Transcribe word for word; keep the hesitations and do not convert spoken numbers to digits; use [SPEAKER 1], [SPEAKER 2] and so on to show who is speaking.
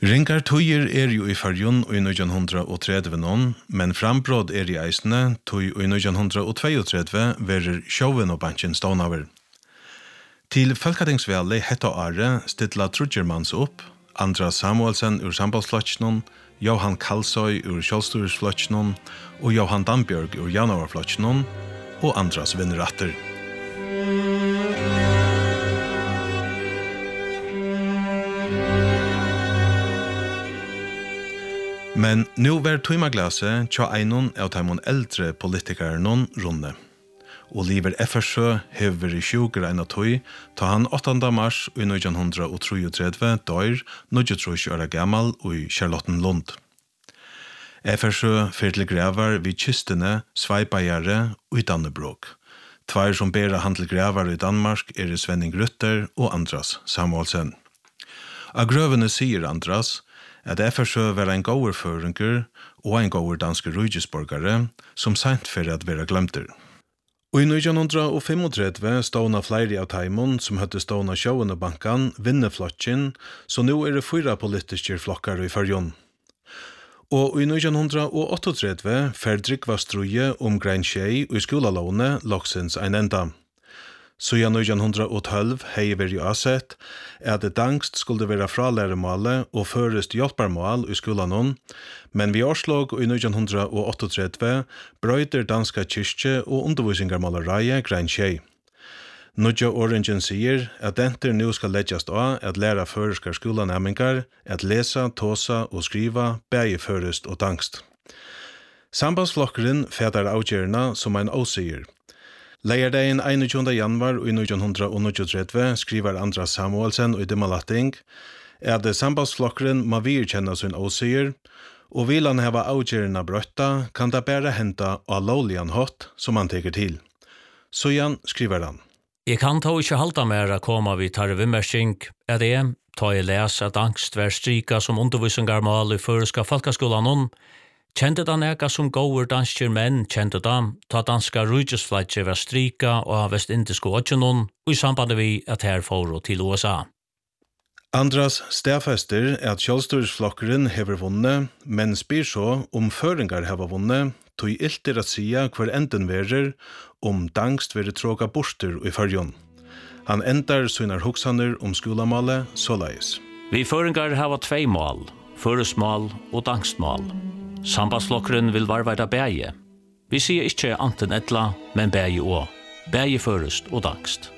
[SPEAKER 1] Ringar tøyer er jo i farjon i nitton tretti nån, men frambråd er i eisene tøy i nitton trettito verer sjåven og bansjen stånaver. Til Folketingsvalget hetta året stilla Trudgermans opp, Andras Samuelsen ur Sambandsflottsnon, Johan Kalsoy ur Kjolstorsflottsnon og Johan Dambjörg ur Janovarflottsnon og Andras vinneratter. Men nu var tøymaglaset tja einon av taimon eldre politikarenon runde. Oliver Effersjø hever i sjuker eina tøy, ta han åttanda mars i nitton trettito døyr nittiotru åra gammal i Charlottenlund. Effersjø fyrt til gravar vid kystene Sveipajare og i Dannebrog. Tvær som bera han til gravar i Danmark er Svenning Rutter og Andras Samuelsen. Av grøvene sier Andras at Effersjø var en gåurføringer og en gåur danske rujisborgare som sent for at være glemter. Og i nitton trettito ståna flere av taimon som høtte ståna sjående bankan vinneflotjen, så nå er det fyra politiske flokkar i farjon. Og i nitton trettito ferdrik var struje om grein tjei og i skolalåne loksens ein enda. Så i nitton tolv hei veri avsett at det dangst skulle være fralæremålet og førest hjelparmål i skolanon, men vi årslåg i nitton trettito brøyder danska kyrkje og undervisningarmålereie grein tjei. Nudja Orangen sier at denter nu skal leggjast av at læra føreskar skolanemmingar at lesa, tåsa og skriva bægi førest og dangst. Sambandsflokkeren fætar avgjerna som ein åsier. Leierdagen einogtjúgunda januar i nitton trettito skriver Andras Samuelsen og i Dimmalatting at sambandsflokkeren må virkjenne sin åsier, og vil han hava avgjørende brøtta, kan det bare hente av lovligan hot som han teker til. Så igjen skriver han.
[SPEAKER 2] Jeg kan ta ikke halta mer å komme vid tarre vimmersking, er det, ta jeg les at angst vær strika som undervisningarmål i føreska folkeskolan om, kjente da neka som gåur danskjer menn kjente da, ta danska rujusflatje var strika og av vestindiske åtjenon, og i samband vi at her får til U S A.
[SPEAKER 1] Andras stedfester er at kjølstorsflokkeren hever vunnet, men spyr så om føringar hever vunnet, tog ilter at sia hver enden verer om dangst verer tråka borster i farjon. Han endar synar hoksaner om skolamålet såleis.
[SPEAKER 2] Vi føringar hava tvei mål, føresmål og dangstmål. Sambandsflokkeren vil varveida bæge. Vi sier ikkje anten etla, men bæge òg. Bæge førest og dangst.